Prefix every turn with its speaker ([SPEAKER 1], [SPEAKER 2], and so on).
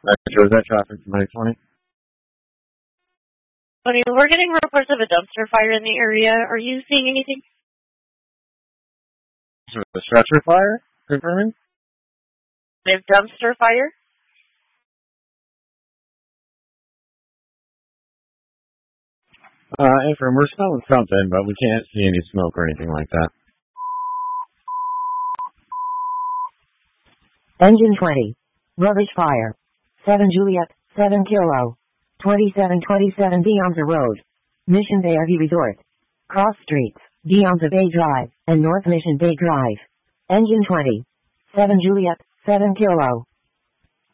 [SPEAKER 1] Metro, is that traffic from 920?
[SPEAKER 2] We're getting reports of a dumpster fire in the area. Are you seeing anything?
[SPEAKER 1] So the stretcher fire? Confirming?
[SPEAKER 2] A dumpster fire?
[SPEAKER 1] Affirm, we're smelling something, but we can't see any smoke or anything like that.
[SPEAKER 3] Engine 20. Rubbish fire. 7 Juliet, 7 Kilo. 2727 Beyonza Road. Mission Bay RV Resort. Cross Streets, Beyonza Bay Drive, and North Mission Bay Drive. Engine 20. 7 Juliet, 7 Kilo.